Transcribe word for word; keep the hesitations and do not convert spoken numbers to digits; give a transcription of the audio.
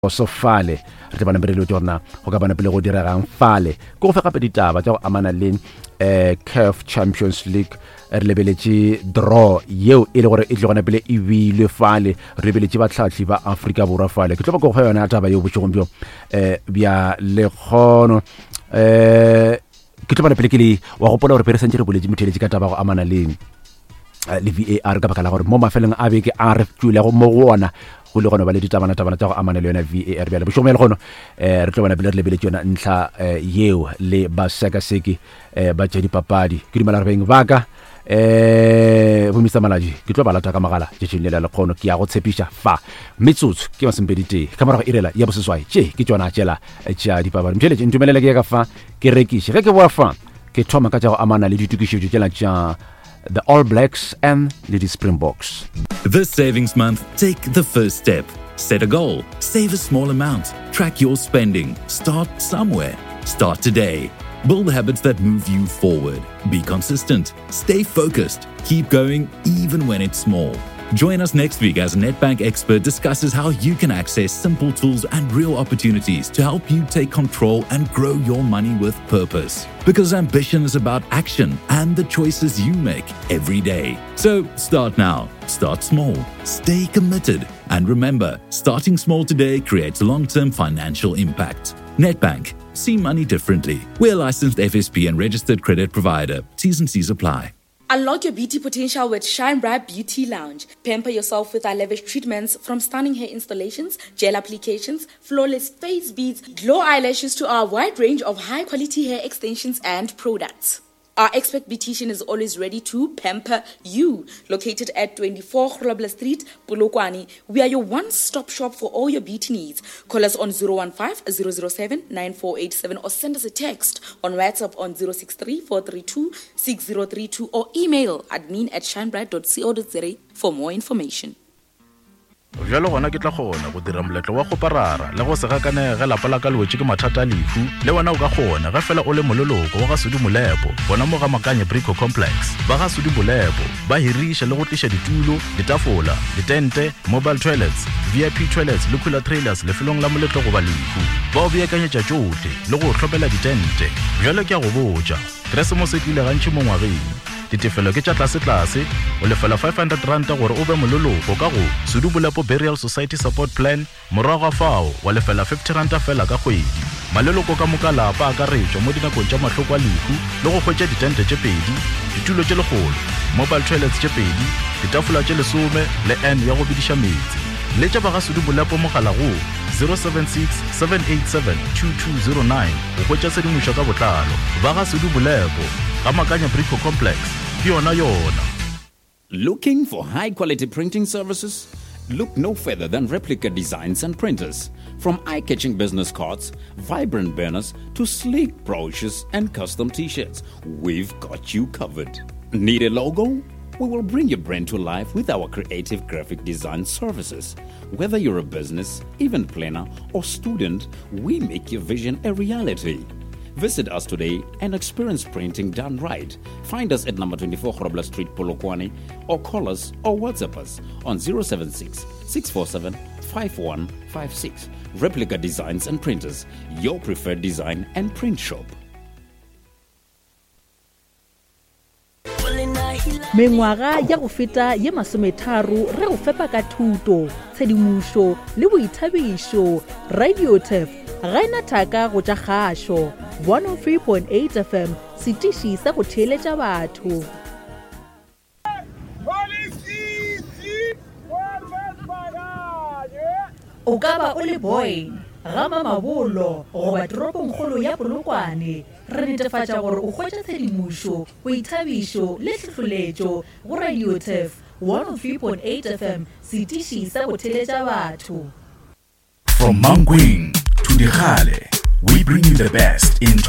so fale re tla bana pele le tsona go ka bana pele go diregang fale go go fe gape ditaba tsa go amana le eh C A F Champions League re lebeletse draw yeo e le gore e tlogona pele e buile fale re lebeletse batlhatlhi ba Afrika Borwa fale ke tlo go go yona taba yo botšogompio eh bia le khono eh ke tlo bana pele ke le wa gopola gore peresente re boletse motheletsi ka taba go amana le le V A R ka baka la gore mo mafeleng a beke a re tswile go mo gona go le gona ba le ditabana tabana tsa go amana le yona V A R bjale bošomelo gono eh re tlo bona pele re lebeletse yona ntlha yeo le ba sekaseki eh ba tšedi papadi ke dimala re beng baka eh bo Mister Malaji ke tlo bala ta ka magala je tšhile le khono ke ya go tshepisha fa metsotso ke masempedite ka morago irela ya boseswai tše ke tsona tšela tša dipapadi mtheletse ntumelele ke ka fa ke rekiše ge ke boa fa ke thoma ka tša go amana le ditukišetšo tšela tša the All Blacks and the Springboks. This savings month, take the first step. Set a goal. Save a small amount. Track your spending. Start somewhere. Start today. Build habits that move you forward. Be consistent. Stay focused. Keep going even when it's small. Join us next week as a Nedbank expert discusses how you can access simple tools and real opportunities to help you take control and grow your money with purpose. Because ambition is about action and the choices you make every day. So start now. Start small. Stay committed. And remember, starting small today creates long-term financial impact. Nedbank. See money differently. We're a licensed F S P and registered credit provider. T's and C's apply. Unlock your beauty potential with Shine Bright Beauty Lounge. Pamper yourself with our lavish treatments from stunning hair installations, gel applications, flawless face beads, glow eyelashes to our wide range of high-quality hair extensions and products. Our expert beautician is always ready to pamper you. Located at twenty-four Grobler Street, Polokwane, we are your one-stop shop for all your beauty needs. Call us on zero one five, zero zero seven, nine four eight seven or send us a text on WhatsApp on zero six three, four three two, six zero three two or email admin at shinebright dot co dot za for more information. Jalo gona ke tla gona go dira moletlo wa go parara le go se gakane ga lapala ka lwetse ke mathata lefu le wena o ka gona ga fela o le mololoko wa ga Sudi Molepo bona mo ga Makanye Brico Complex ba ga Sudi Molepo ba hirisha le go tlisha ditulo ditafola ditente mobile toilets V I P toilets le cooler trailers le felong la moletlo go ba lefu ba o beakanyetša tšohle le go hlopela ditente jalo ke a go botša Christmas e tlile gantši mo ngwageng ditefelo ke tša tlase tlase o lefela five hundred rand gore o be mololoko ka go Sudi Molepo Burial Society Support Plan morago ga fao wa lefela fifty rand fela ka kgwedi maleloko ka moka lapa ka retšwa mo dinakong tša mahloko a lehu le go hwetša ditente tše pedi ditulo tše legolo mobile toilets tše pedi ditafola tše lesome le n ya go bidiša metsi le tša ba ga Sudi Molepo mogala go zero seven six, seven eight seven, two two zero nine go hwetša sedimošo ka botlalo ba ga Sudi Molepo ga Makanye Brico Complex ke yona yona. Looking for high-quality printing services? Look no further than Replica Designs and Printers. From eye-catching business cards, vibrant banners, to sleek brochures and custom t-shirts, we've got you covered. Need a logo? We will bring your brand to life with our creative graphic design services. Whether you're a business, event planner, or student, we make your vision a reality. Visit us today and experience printing done right. Find us at number twenty-four Grobler Street, Polokwane, or call us or WhatsApp us on zero seven six, six four seven, five one five six. Replica Designs and Printers, your preferred design and print shop. Mengwaga ya go feta ye masometharo re go fepa ka thuto tshedimušo le boithabišo. Radio T F ga ena thaka go tša kgašo one oh three point eight F M setiši sa go theeletša batho. O ka ba o le boy gama mabolo goba toropong kgolo ya Polokwane re netefatša gore o hwetša tshedimušo boithabišo le tlhahloletšo go Radio T F one oh three point eight F M setiši sa go theeletša batho. From Mankweng to Dikgale, we bring you the best in